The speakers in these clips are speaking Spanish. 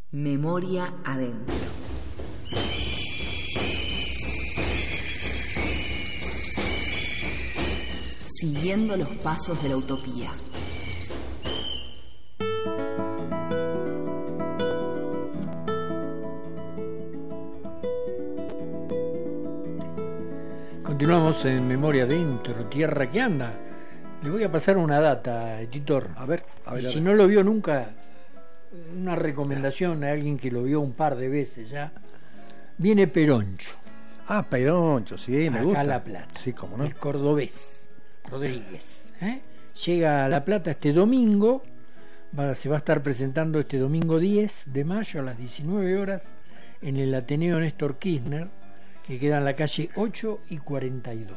Memoria adentro. Siguiendo los pasos de la utopía. Continuamos en Memoria Adentro, Tierra que Anda. Le voy a pasar una data, editor. A ver. Si no lo vio nunca, una recomendación a alguien que lo vio un par de veces ya. Viene Peroncho. Ah, Peroncho, sí, me gusta. Acá a La Plata. Sí, cómo no. El cordobés, Rodríguez. Llega a La Plata este domingo. Se va a estar presentando este domingo 10 de mayo a las 19 horas en el Ateneo Néstor Kirchner, que queda en la calle 8 y 42.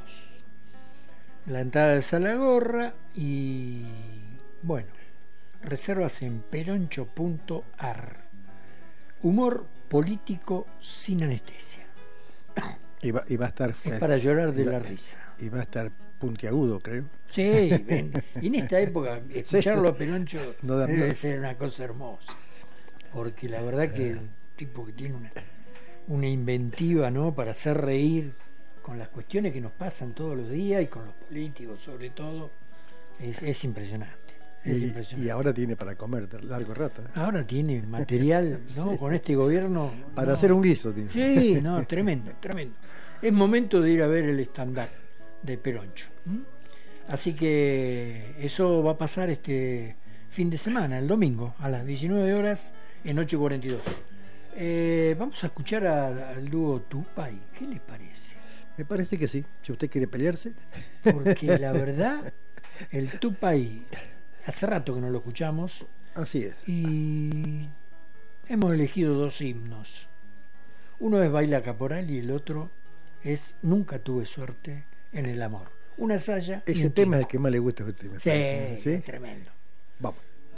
La entrada es a la gorra y, bueno, reservas en peroncho.ar. Humor político sin anestesia. Y va a estar... Es para llorar de la risa. Y va a estar puntiagudo, creo. Sí, y en esta época escucharlo a Peroncho no debe ser una cosa hermosa. Porque la verdad que es un tipo que tiene una inventiva, ¿no?, para hacer reír con las cuestiones que nos pasan todos los días y con los políticos sobre todo. Es impresionante. Y ahora tiene para comer largo rato. Ahora tiene material, ¿no? Sí. Con este gobierno. Para hacer un guiso tiene. Sí, no, tremendo. Es momento de ir a ver el stand-up de Peroncho. Así que eso va a pasar este fin de semana, el domingo, a las 19 horas en 8:42. Vamos a escuchar al dúo Tupay. ¿Qué les parece? Me parece que sí, si usted quiere pelearse. Porque la verdad, el Tupay, hace rato que no lo escuchamos. Así es. Y hemos elegido dos himnos. Uno es Baila Caporal y el otro es Nunca tuve suerte en el amor. Una saya. Ese tema es el que más le gusta a usted. Sí, es tremendo. Vamos.